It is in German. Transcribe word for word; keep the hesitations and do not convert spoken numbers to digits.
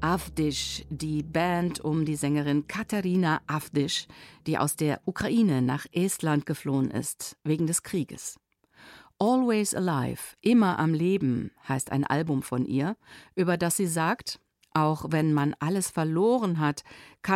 Avdish, die Band um die Sängerin Katarina Avdish, die aus der Ukraine nach Estland geflohen ist, wegen des Krieges. Always Alive, immer am Leben, heißt ein Album von ihr, über das sie sagt, auch wenn man alles verloren hat, kann